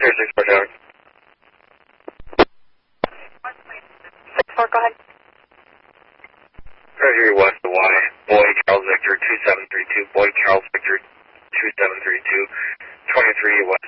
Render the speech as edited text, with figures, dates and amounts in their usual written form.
6-4, Tower. 6-4, go ahead. Treasury West to Y, Boy Charles Victor 2732, Boy Charles Victor 2732, 23 West.